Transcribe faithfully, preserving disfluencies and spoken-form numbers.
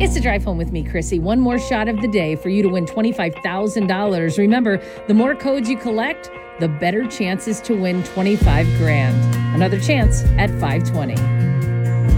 It's the Drive Home with me, Chrissy. One more shot of the day for you to win twenty-five thousand dollars. Remember, the more codes you collect, the better chances to win twenty-five grand. Another chance at five twenty.